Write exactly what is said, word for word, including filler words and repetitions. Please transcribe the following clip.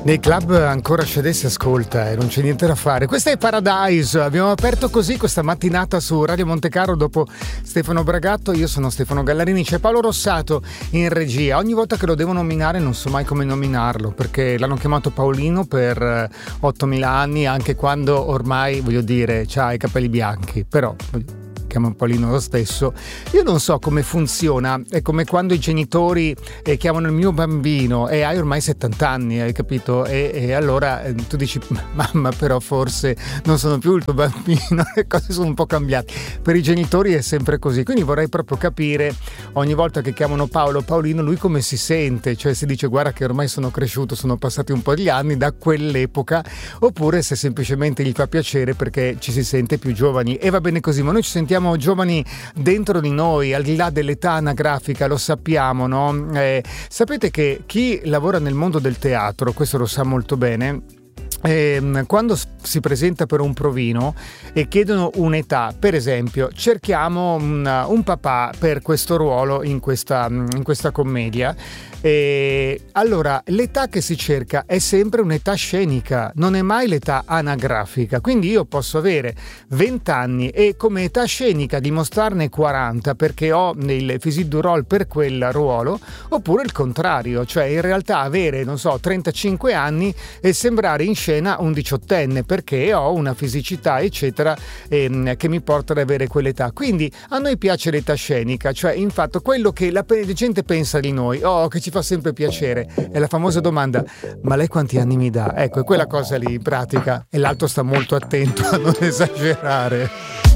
Nei club ancora c'è si ascolta e non c'è niente da fare. Questa è Paradise, abbiamo aperto così questa mattinata su Radio Montecarlo dopo Stefano Bragatto. Io sono Stefano Gallarini, c'è Paolo Rossato in regia. Ogni volta che lo devo nominare non so mai come nominarlo, perché l'hanno chiamato Paolino per ottomila anni, anche quando ormai, voglio dire, c'ha i capelli bianchi, però chiama Paolino lo stesso. Io non so come funziona, è come quando i genitori eh, chiamano il mio bambino e hai ormai settanta anni, hai capito? E, e allora eh, tu dici mamma, però forse non sono più il tuo bambino, le cose sono un po' cambiate. Per i genitori è sempre così, quindi vorrei proprio capire ogni volta che chiamano Paolo Paolino lui come si sente, cioè si dice guarda che ormai sono cresciuto, sono passati un po' di anni da quell'epoca, oppure se semplicemente gli fa piacere perché ci si sente più giovani. E va bene così, ma noi ci sentiamo giovani dentro di noi, al di là dell'età anagrafica, lo sappiamo, no? Eh, sapete che chi lavora nel mondo del teatro, questo lo sa molto bene, Eh, quando si presenta per un provino e chiedono un'età, per esempio cerchiamo un, un papà per questo ruolo in questa, in questa commedia, e allora l'età che si cerca è sempre un'età scenica, non è mai l'età anagrafica. Quindi io posso avere venti anni e come età scenica dimostrarne quaranta perché ho il physique du rôle per quel ruolo, oppure il contrario, cioè in realtà avere, non so, trentacinque anni e sembrare in scena un diciottenne perché ho una fisicità eccetera ehm, che mi porta ad avere quell'età. Quindi a noi piace l'età scenica, cioè in fatto quello che la gente pensa di noi, oh, che ci fa sempre piacere, è la famosa domanda ma lei quanti anni mi dà? Ecco, è quella cosa lì in pratica, e l'altro sta molto attento a non esagerare.